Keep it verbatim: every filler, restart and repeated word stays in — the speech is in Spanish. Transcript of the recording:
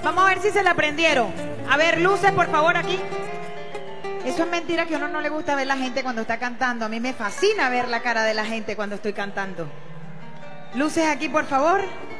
Vamos a ver si se la aprendieron. A ver, luces, por favor, aquí. Eso es mentira, que a uno no le gusta ver la gente cuando está cantando. A mí me fascina ver la cara de la gente cuando estoy cantando. Luces aquí, por favor.